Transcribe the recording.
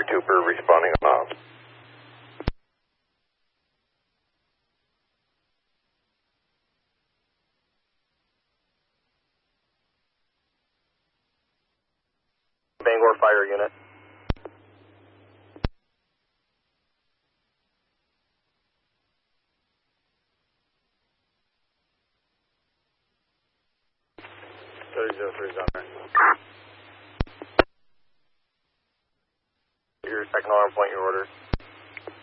Trooper responding on off. Bangor Fire Unit. Three is on there. Your second alarm, point your order.